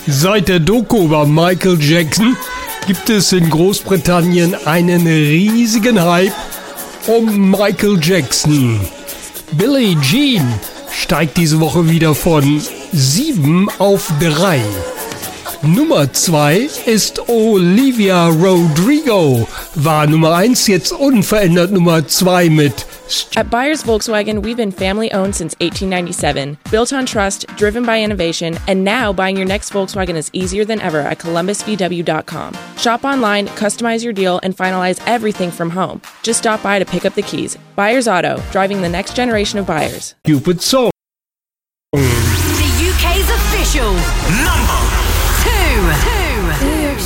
Seit der Doku über Michael Jackson gibt es in Großbritannien einen riesigen Hype um Michael Jackson. Billie Jean steigt diese Woche wieder von 7 auf 3. Nummer 2 ist Olivia Rodrigo, war Nummer 1, jetzt unverändert Nummer 2 mit At Byers Volkswagen, we've been family-owned since 1897, built on trust, driven by innovation, and now buying your next Volkswagen is easier than ever at columbusvw.com. Shop online, customize your deal, and finalize everything from home. Just stop by to pick up the keys. Byers Auto, driving the next generation of buyers. Cupid Song.